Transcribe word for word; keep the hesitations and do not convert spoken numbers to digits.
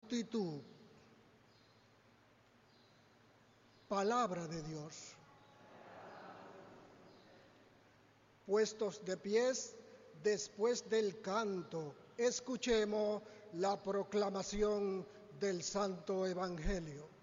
multitud. Palabra de Dios. Puestos de pies, después del canto, escuchemos la proclamación del Santo Evangelio.